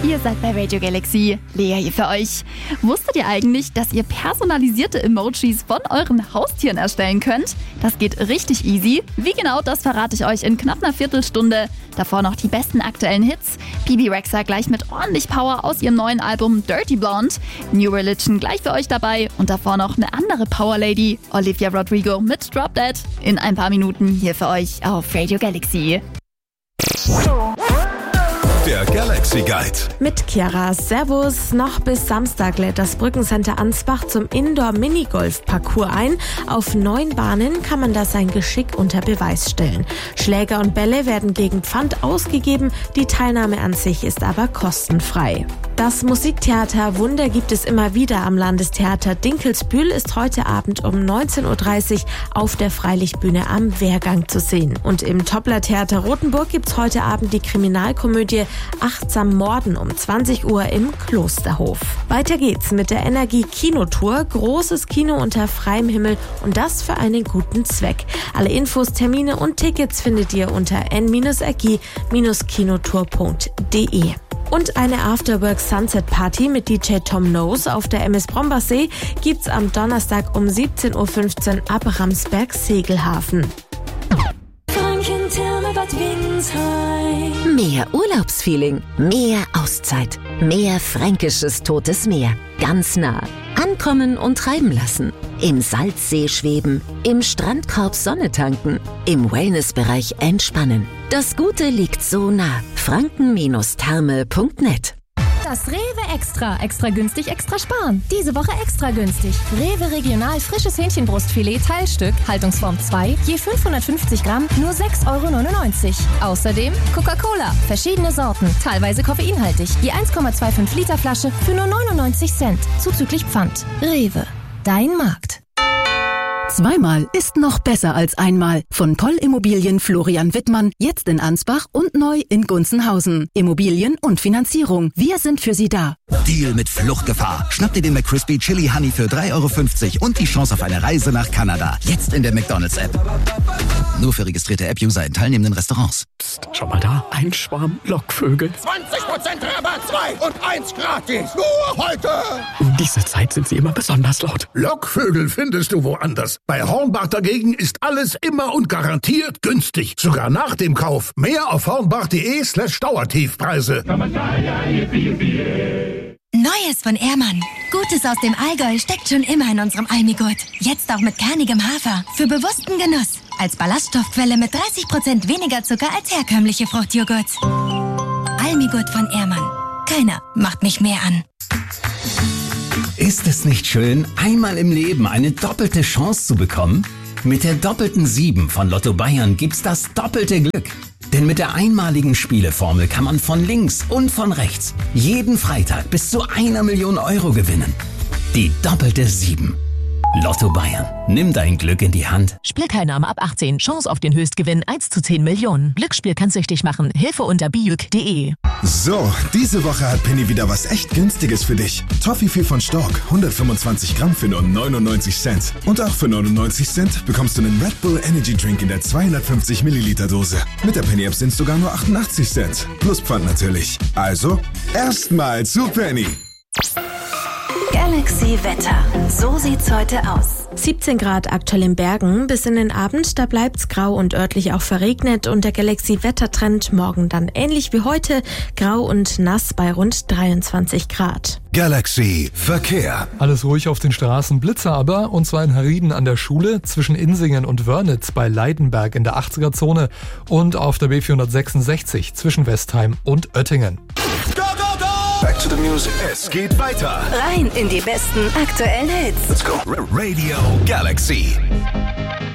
Ihr seid bei Radio Galaxy. Lea hier für euch. Wusstet ihr eigentlich, dass ihr personalisierte Emojis von euren Haustieren erstellen könnt? Das geht richtig easy. Wie genau, das verrate ich euch in knapp einer Viertelstunde. Davor noch die besten aktuellen Hits. Bibi Rexha gleich mit ordentlich Power aus ihrem neuen Album Dirty Blonde. New Religion gleich für euch dabei. Und davor noch eine andere Power Lady, Olivia Rodrigo mit Drop Dead. In ein paar Minuten hier für euch auf Radio Galaxy. Der Galaxy Guide. Mit Chiara. Servus. Noch bis Samstag lädt das Brückencenter Ansbach zum Indoor-Minigolf-Parcours ein. Auf 9 Bahnen kann man da sein Geschick unter Beweis stellen. Schläger und Bälle werden gegen Pfand ausgegeben. Die Teilnahme an sich ist aber kostenfrei. Das Musiktheater Wunder gibt es immer wieder am Landestheater Dinkelsbühl, ist heute Abend um 19.30 Uhr auf der Freilichtbühne am Wehrgang zu sehen. Und im Toppler-Theater Rothenburg gibt's heute Abend die Kriminalkomödie Achtsam Morden um 20 Uhr im Klosterhof. Weiter geht's mit der Energie-Kinotour. Großes Kino unter freiem Himmel und das für einen guten Zweck. Alle Infos, Termine und Tickets findet ihr unter n-energie-kinotour.de. Und eine Afterwork-Sunset-Party mit DJ Tom Knows auf der MS Brombersee gibt's am Donnerstag um 17.15 Uhr ab Ramsberg-Segelhafen. Mehr Urlaubsfeeling, mehr Auszeit, mehr fränkisches Totes Meer. Ganz nah. Ankommen und treiben lassen. Im Salzsee schweben, im Strandkorb Sonne tanken, im Wellnessbereich entspannen. Das Gute liegt so nah. franken-therme.net. Das Rewe Extra. Extra günstig, extra sparen. Diese Woche extra günstig. Rewe Regional frisches Hähnchenbrustfilet Teilstück, Haltungsform 2, je 550 Gramm, nur 6,99 €. Außerdem Coca-Cola, verschiedene Sorten, teilweise koffeinhaltig, je 1,25 Liter Flasche für nur 99 Cent, zuzüglich Pfand. Rewe, dein Markt. Zweimal ist noch besser als einmal. Von Poll Immobilien Florian Wittmann, jetzt in Ansbach und neu in Gunzenhausen. Immobilien und Finanzierung. Wir sind für Sie da. Deal mit Fluchtgefahr. Schnapp dir den McCrispy Chili Honey für 3,50 € und die Chance auf eine Reise nach Kanada. Jetzt in der McDonald's-App. Nur für registrierte App-User in teilnehmenden Restaurants. Psst, schau mal da. Ein Schwarm Lockvögel. 20% Rabatt, 2 und 1 gratis. Nur heute. Um diese Zeit sind sie immer besonders laut. Lockvögel findest du woanders. Bei Hornbach dagegen ist alles immer und garantiert günstig. Sogar nach dem Kauf. Mehr auf hornbach.de/Dauertiefpreise. Neues von Ehrmann. Gutes aus dem Allgäu steckt schon immer in unserem Almigurt. Jetzt auch mit kernigem Hafer. Für bewussten Genuss. Als Ballaststoffquelle mit 30% weniger Zucker als herkömmliche Fruchtjoghurts. Almigurt von Ehrmann. Keiner macht mich mehr an. Ist es nicht schön, einmal im Leben eine doppelte Chance zu bekommen? Mit der doppelten 7 von Lotto Bayern gibt's das doppelte Glück. Denn mit der einmaligen Spieleformel kann man von links und von rechts jeden Freitag bis zu 1 Million € gewinnen. Die doppelte 7. Lotto Bayern. Nimm dein Glück in die Hand. Spielteilnahme ab 18. Chance auf den Höchstgewinn 1 zu 10 Millionen. Glücksspiel kann süchtig machen. Hilfe unter bijuk.de. So, diese Woche hat Penny wieder was echt Günstiges für dich. Toffifee von Stork, 125 Gramm für nur 99 Cent. Und auch für 99 Cent bekommst du einen Red Bull Energy Drink in der 250 Milliliter Dose. Mit der Penny App sind es sogar nur 88 Cent. Plus Pfand natürlich. Also, erstmal zu Penny. Galaxy Wetter. So sieht's heute aus. 17 Grad aktuell in Bergen. Bis in den Abend, da bleibt's grau und örtlich auch verregnet. Und der Galaxy-Wettertrend morgen dann ähnlich wie heute. Grau und nass bei rund 23 Grad. Galaxy Verkehr. Alles ruhig auf den Straßen, Blitze aber. Und zwar in Herrieden an der Schule, zwischen Insingen und Wörnitz bei Leidenberg in der 80er-Zone. Und auf der B466 zwischen Westheim und Oettingen. Back to the music. Es geht weiter. Rein in die besten aktuellen Hits. Let's go. Radio Galaxy.